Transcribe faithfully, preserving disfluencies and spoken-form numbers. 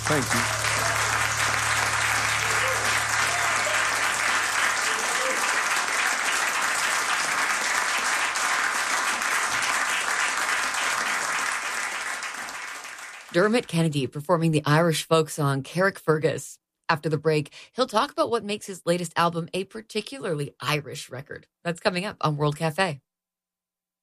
Thank you. Dermot Kennedy performing the Irish folk song Carrickfergus. After the break, he'll talk about what makes his latest album a particularly Irish record. That's coming up on World Cafe.